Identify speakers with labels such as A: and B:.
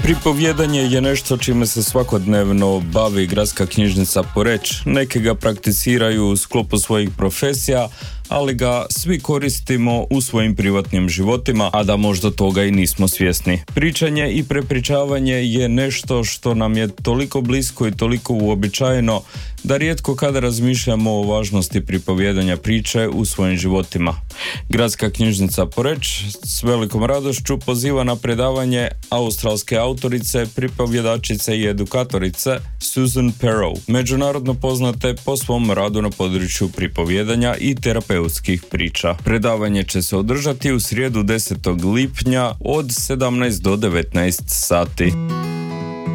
A: Pripovjedanje je nešto čime se svakodnevno bavi Gradska knjižnica Poreč. Neke ga prakticiraju u sklopu svojih profesija, ali ga svi koristimo u svojim privatnim životima, a da možda toga i nismo svjesni. Pričanje i prepričavanje je nešto što nam je toliko blisko i toliko uobičajeno da rijetko kada razmišljamo o važnosti pripovjedanja priče u svojim životima. Gradska knjižnica Poreč s velikom radošću poziva na predavanje australske autorice, pripovjedačice i edukatorice Susan Perrow, međunarodno poznate po svom radu na području pripovjedanja i terapeutskih priča. Predavanje će se održati u srijedu 10. lipnja od 17 do 19 sati.